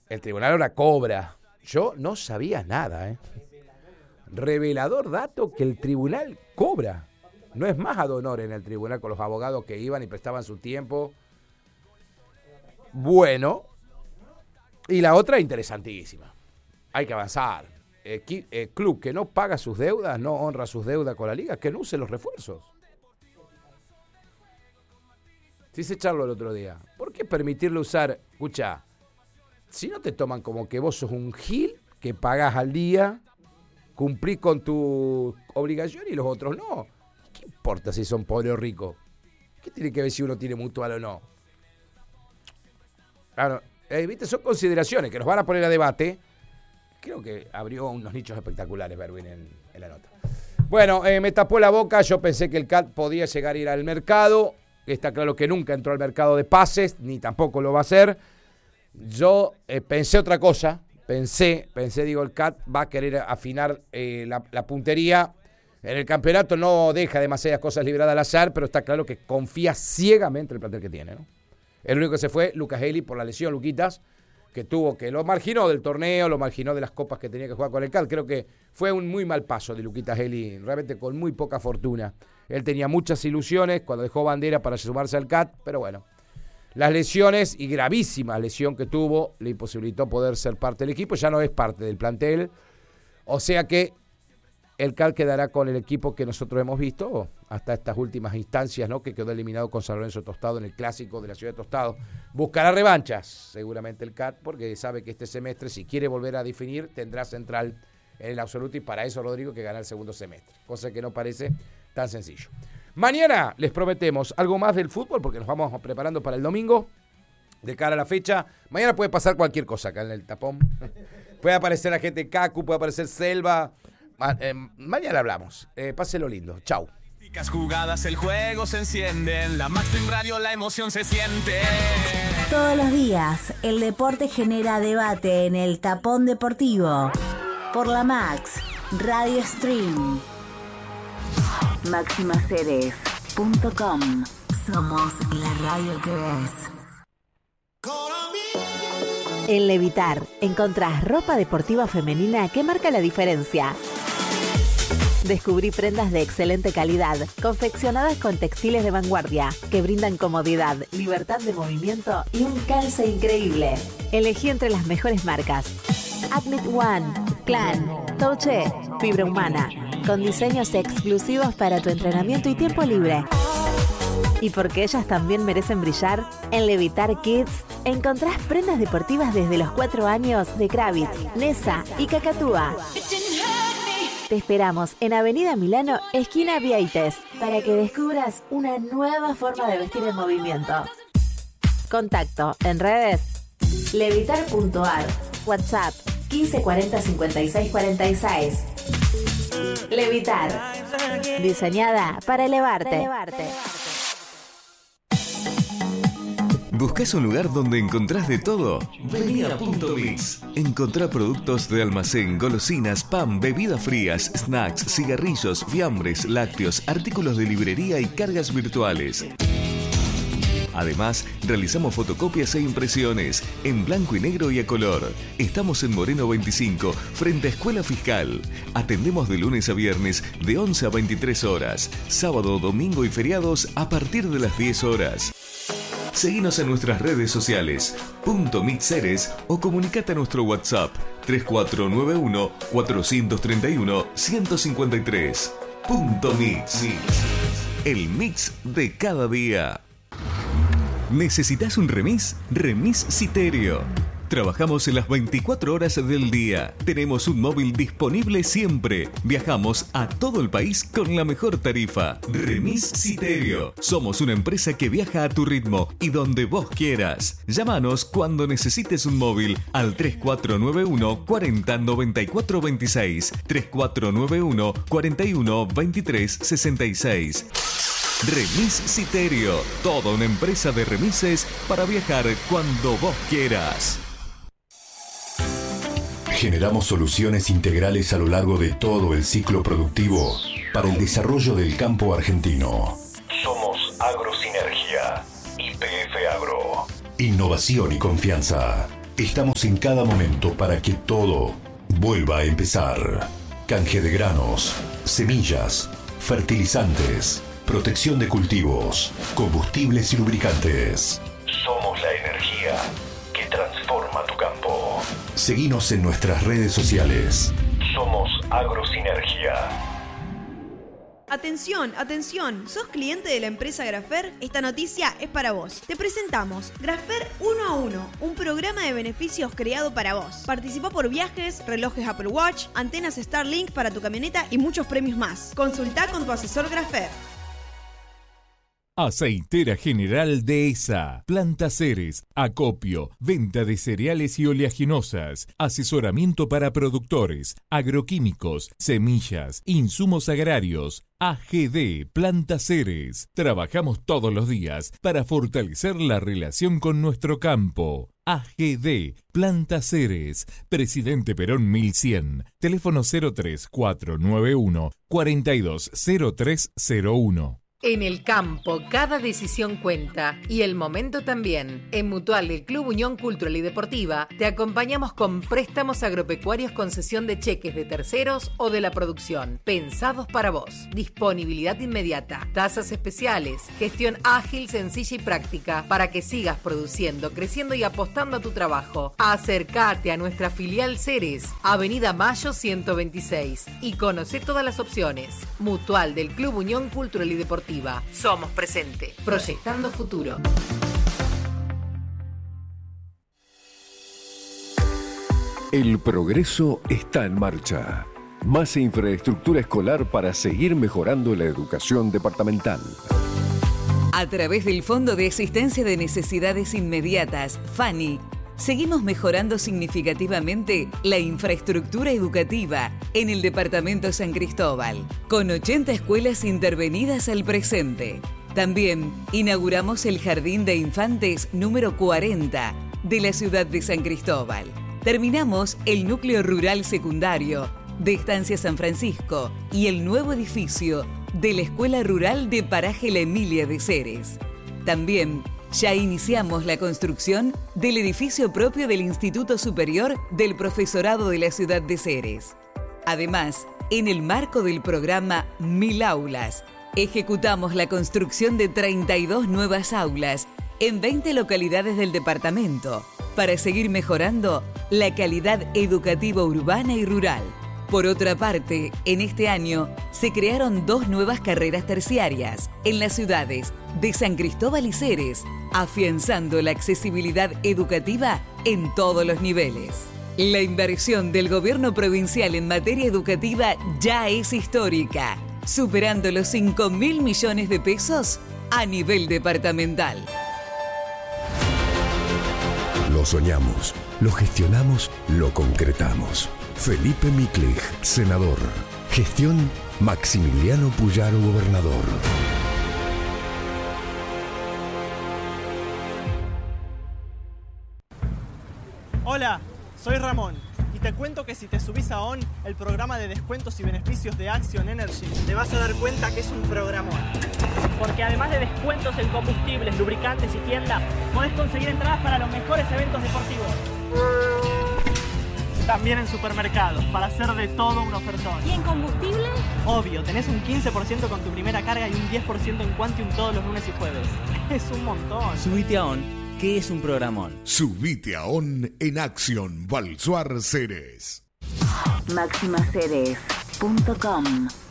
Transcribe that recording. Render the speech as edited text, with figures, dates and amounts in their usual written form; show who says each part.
Speaker 1: El tribunal ahora cobra. Yo no sabía nada, ¿eh? Revelador dato que el tribunal cobra. No es más ad honor en el tribunal con los abogados que iban y prestaban su tiempo. Bueno. Y la otra interesantísima. Hay que avanzar. Club que no paga sus deudas, no honra sus deudas con la liga, que no use los refuerzos. Dice Charlo el otro día. ¿Por qué permitirle usar? Escucha, si no te toman como que vos sos un gil, que pagás al día, cumplís con tu obligación y los otros no. ¿Qué importa si son pobres o ricos? ¿Qué tiene que ver si uno tiene mutual o no? Claro, ¿viste? Son consideraciones que nos van a poner a debate. Creo que abrió unos nichos espectaculares, Berwin, en la nota. Bueno, me tapó la boca. Yo pensé que el CAT podía llegar a ir al mercado. Está claro que nunca entró al mercado de pases, ni tampoco lo va a hacer. Yo pensé otra cosa. Pensé, digo, el CAT va a querer afinar la puntería. En el campeonato no deja demasiadas cosas libradas al azar, pero está claro que confía ciegamente en el plantel que tiene, ¿no? El único que se fue, Lucas Heli, por la lesión, Luquitas, que lo marginó del torneo, lo marginó de las copas que tenía que jugar con el CAT. Creo que fue un muy mal paso de Luquitas Heli, realmente con muy poca fortuna. Él tenía muchas ilusiones cuando dejó bandera para sumarse al CAT, pero bueno, las lesiones y gravísima lesión que tuvo le imposibilitó poder ser parte del equipo, ya no es parte del plantel, o sea que el CAT quedará con el equipo que nosotros hemos visto hasta estas últimas instancias, ¿no? Que quedó eliminado con San Lorenzo Tostado en el clásico de la ciudad de Tostado. Buscará revanchas, seguramente el CAT, porque sabe que este semestre, si quiere volver a definir, tendrá central en el absoluto, y para eso Rodrigo que gana el segundo semestre, cosa que no parece tan sencillo. Mañana les prometemos algo más del fútbol, porque nos vamos preparando para el domingo, de cara a la fecha. Mañana puede pasar cualquier cosa acá en el tapón. Puede aparecer agente Cacu, puede aparecer Selva. Mañana hablamos. Páselo lindo. Chau.
Speaker 2: Jugadas, el juego se enciende. En la Maxim Radio la emoción se siente.
Speaker 3: Todos los días, el deporte genera debate en el Tapón Deportivo. Por la Max Radio Stream. Maximaceres.com. Somos la radio que ves. En Levitar encontrás ropa deportiva femenina que marca la diferencia. Descubrí prendas de excelente calidad, confeccionadas con textiles de vanguardia, que brindan comodidad, libertad de movimiento y un calce increíble. Elegí entre las mejores marcas: Admit One, Clan, Touche, Fibra Humana, con diseños exclusivos para tu entrenamiento y tiempo libre. Y porque ellas también merecen brillar, en Levitar Kids encontrás prendas deportivas desde los 4 años de Kravitz, Nessa y Cacatúa. Te esperamos en Avenida Milano, esquina Vieites, para que descubras una nueva forma de vestir en movimiento. Contacto en redes: levitar.ar, WhatsApp 1540 56 46. Levitar, diseñada para elevarte.
Speaker 4: ¿Buscas un lugar donde encontrás de todo? Vení a Punto Mix. Encontrá productos de almacén, golosinas, pan, bebidas frías, snacks, cigarrillos, fiambres, lácteos, artículos de librería y cargas virtuales. Además, realizamos fotocopias e impresiones en blanco y negro y a color. Estamos en Moreno 25, frente a Escuela Fiscal. Atendemos de lunes a viernes de 11 a 23 horas. Sábado, domingo y feriados a partir de las 10 horas. Seguinos en nuestras redes sociales, @Mixeres, o comunicate a nuestro WhatsApp 3491-431-153. Mix. El mix de cada día. ¿Necesitas un remis? Remis Citerio. Trabajamos en las 24 horas del día. Tenemos un móvil disponible siempre. Viajamos a todo el país con la mejor tarifa. Remis Citerio. Somos una empresa que viaja a tu ritmo y donde vos quieras. Llámanos cuando necesites un móvil al 3491 40 94 26, 3491 41 23 66. Remis Citerio. Toda una empresa de remises para viajar cuando vos quieras.
Speaker 5: Generamos soluciones integrales a lo largo de todo el ciclo productivo para el desarrollo del campo argentino. Somos Agrosinergia, YPF Agro. Innovación y confianza. Estamos en cada momento para que todo vuelva a empezar. Canje de granos, semillas, fertilizantes, protección de cultivos, combustibles y lubricantes. Somos la energía que transforma tu campo. Seguinos en nuestras redes sociales. Somos Agrosinergia.
Speaker 6: Atención, atención, ¿sos cliente de la empresa Grafer? Esta noticia es para vos. Te presentamos Grafer 1 a 1, un programa de beneficios creado para vos. Participá por viajes, relojes Apple Watch, antenas Starlink para tu camioneta y muchos premios más. Consultá con tu asesor Grafer.
Speaker 7: Aceitera General Dehesa, Planta Ceres, acopio, venta de cereales y oleaginosas, asesoramiento para productores, agroquímicos, semillas, insumos agrarios. AGD Planta Ceres. Trabajamos todos los días para fortalecer la relación con nuestro campo. AGD Planta Ceres, Presidente Perón 1100, teléfono 03491 420301.
Speaker 8: En el campo, cada decisión cuenta y el momento también. En Mutual del Club Unión Cultural y Deportiva te acompañamos con préstamos agropecuarios con cesión de cheques de terceros o de la producción, pensados para vos. Disponibilidad inmediata, tasas especiales, gestión ágil, sencilla y práctica para que sigas produciendo, creciendo y apostando a tu trabajo. Acércate a nuestra filial Ceres, Avenida Mayo 126 y conoce todas las opciones. Mutual del Club Unión Cultural y Deportiva. Somos presente, proyectando futuro.
Speaker 5: El progreso está en marcha. Más infraestructura escolar para seguir mejorando la educación departamental.
Speaker 9: A través del Fondo de Asistencia de Necesidades Inmediatas, FANI, seguimos mejorando significativamente la infraestructura educativa en el departamento San Cristóbal, con 80 escuelas intervenidas al presente. También inauguramos el Jardín de Infantes número 40 de la ciudad de San Cristóbal. Terminamos el núcleo rural secundario de Estancia San Francisco y el nuevo edificio de la Escuela Rural de Paraje La Emilia de Ceres. También ya iniciamos la construcción del edificio propio del Instituto Superior del Profesorado de la ciudad de Ceres. Además, en el marco del programa 1000 Aulas, ejecutamos la construcción de 32 nuevas aulas en 20 localidades del departamento para seguir mejorando la calidad educativa urbana y rural. Por otra parte, en este año se crearon 2 nuevas carreras terciarias en las ciudades de San Cristóbal y Ceres, afianzando la accesibilidad educativa en todos los niveles. La inversión del gobierno provincial en materia educativa ya es histórica, superando los 5.000 millones de pesos a nivel departamental.
Speaker 5: Lo soñamos, lo gestionamos, lo concretamos. Felipe Miklich, senador. Gestión Maximiliano Puyaro, gobernador.
Speaker 10: Hola, soy Ramón y te cuento que si te subís a ON, el programa de descuentos y beneficios de Action Energy, te vas a dar cuenta que es un programón.
Speaker 11: Porque además de descuentos en combustibles, lubricantes y tiendas, podés conseguir entradas para los mejores eventos deportivos. También en supermercados, para hacer de todo un ofertón.
Speaker 12: ¿Y en combustibles?
Speaker 11: Obvio, tenés un 15% con tu primera carga y un 10% en Quantium todos los lunes y jueves. Es un montón.
Speaker 13: Subite a ON, que es un programón.
Speaker 14: Subite a ON en Action Valsuar Ceres.
Speaker 3: Maximaceres.com